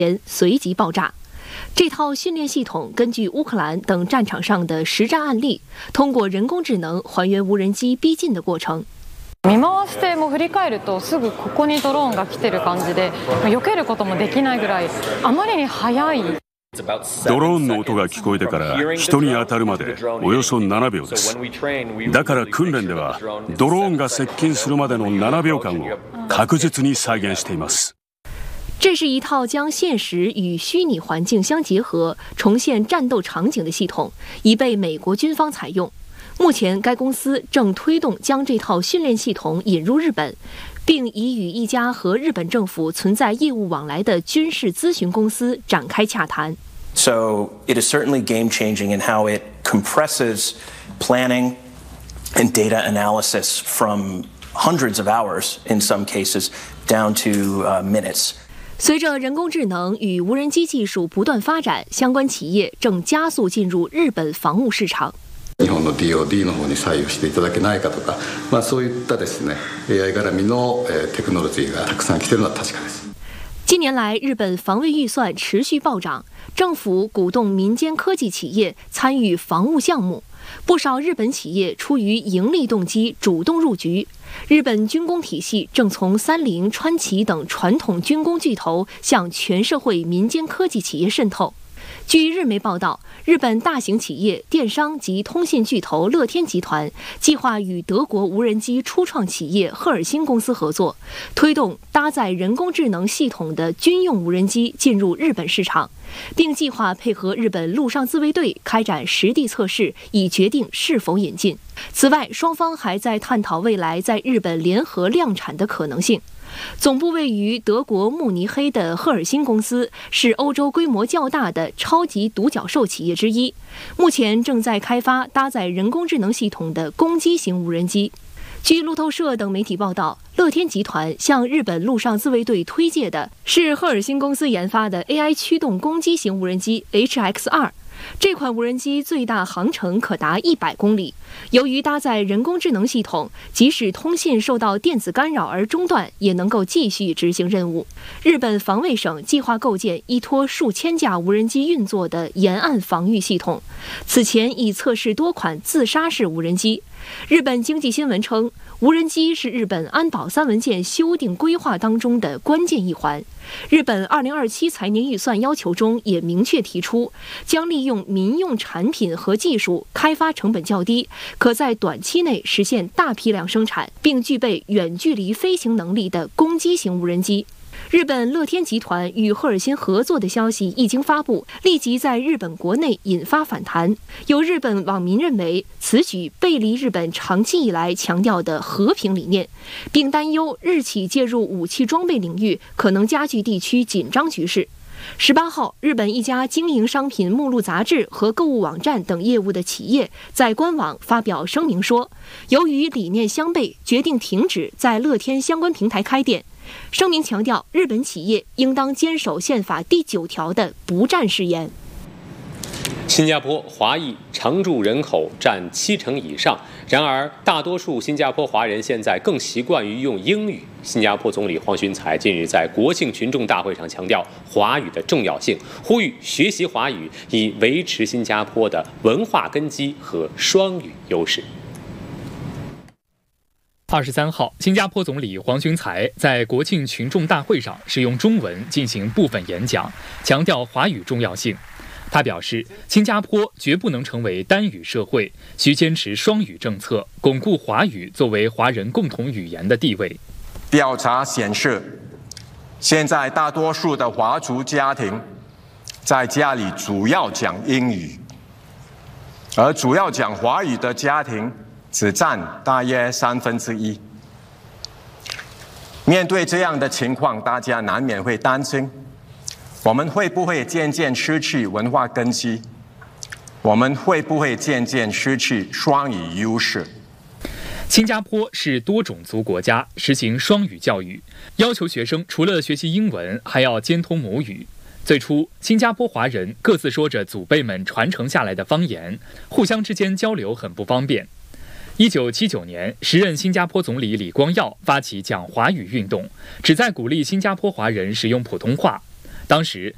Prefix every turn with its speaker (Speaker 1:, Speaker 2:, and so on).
Speaker 1: 随即爆炸。这套训练系统根据乌克兰等战场上的实战案例，通过人工智能还原无人机逼近的过程。
Speaker 2: 見回しても振り返るとすぐここにドローンが来てる感じで、避けることもできないぐらいあまりに速い。
Speaker 3: ドローンの音が聞こえてから人に当たるまでおよそ7秒です。だから訓練ではドローンが接近するまでの7秒間を確実に再現しています。
Speaker 1: 这是一套将现实与虚拟环境相结合，重现战斗场景的系统，已被美国军方采用。目前，该公司正推动将这套训练系统引入日本，并已与一家和日本政府存在业务往来的军事咨询公司展开洽谈。
Speaker 4: So it is certainly game-changing in how it compresses planning and data analysis from hundreds of hours in some cases down to minutes.
Speaker 1: 随着人工智能与无人机技术不断发展，相关企业正加速进入日本防务市场。
Speaker 5: 日本の DoD の方に採用していただけないかとか、そういったですね AI 絡みのテクノロジーがたくさん来ているのは確かです。
Speaker 1: 近年来，日本防卫预算持续暴涨，政府鼓动民间科技企业参与防务项目，不少日本企业出于盈利动机主动入局。日本军工体系正从三菱、川崎等传统军工巨头向全社会民间科技企业渗透。据日媒报道，日本大型企业、电商及通信巨头乐天集团计划与德国无人机初创企业赫尔辛公司合作，推动搭载人工智能系统的军用无人机进入日本市场，并计划配合日本陆上自卫队开展实地测试，以决定是否引进。此外，双方还在探讨未来在日本联合量产的可能性。总部位于德国慕尼黑的赫尔辛公司是欧洲规模较大的超级独角兽企业之一，目前正在开发搭载人工智能系统的攻击型无人机。据路透社等媒体报道，乐天集团向日本陆上自卫队推介的是赫尔辛公司研发的 AI 驱动攻击型无人机 HX-2。这款无人机最大航程可达100公里。由于搭载人工智能系统，即使通信受到电子干扰而中断，也能够继续执行任务。日本防卫省计划构建依托数千架无人机运作的沿岸防御系统，此前已测试多款自杀式无人机。日本经济新闻称，无人机是日本安保3文件修订规划当中的关键一环。日本2027财年预算要求中也明确提出，将利用民用产品和技术开发成本较低，可在短期内实现大批量生产，并具备远距离飞行能力的攻击型无人机。日本乐天集团与赫尔辛合作的消息一经发布，立即在日本国内引发反弹。有日本网民认为此举背离日本长期以来强调的和平理念，并担忧日企介入武器装备领域可能加剧地区紧张局势。18号，日本一家经营商品目录杂志和购物网站等业务的企业在官网发表声明说，由于理念相悖，决定停止在乐天相关平台开店。声明强调，日本企业应当坚守宪法第9条的不战誓言。
Speaker 6: 新加坡华裔常住人口占70%以上，然而大多数新加坡华人现在更习惯于用英语。新加坡总理黄循财近日在国庆群众大会上强调华语的重要性，呼吁学习华语，以维持新加坡的文化根基和双语优势。
Speaker 7: 23号，新加坡总理黄循财在国庆群众大会上使用中文进行部分演讲，强调华语重要性。他表示，新加坡绝不能成为单语社会，需坚持双语政策，巩固华语作为华人共同语言的地位。
Speaker 8: 调查显示，现在大多数的华族家庭在家里主要讲英语，而主要讲华语的家庭只占大约1/3。面对这样的情况，大家难免会担心，我们会不会渐渐失去文化根基？我们会不会渐渐失去双语优势？
Speaker 7: 新加坡是多种族国家，实行双语教育，要求学生除了学习英文，还要兼通母语。最初，新加坡华人各自说着祖辈们传承下来的方言，互相之间交流很不方便。1979年，时任新加坡总理李光耀发起讲华语运动，旨在鼓励新加坡华人使用普通话。当时，